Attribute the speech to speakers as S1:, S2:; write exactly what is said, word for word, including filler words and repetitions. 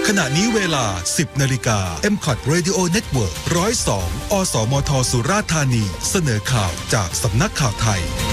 S1: ขณะนี้เวลา สิบนาฬิกา เอ็ม คอท Radio Network หนึ่งศูนย์สอง อสมทสุราษฎร์ธานีเสนอข่าวจากสำนักข่าวไทย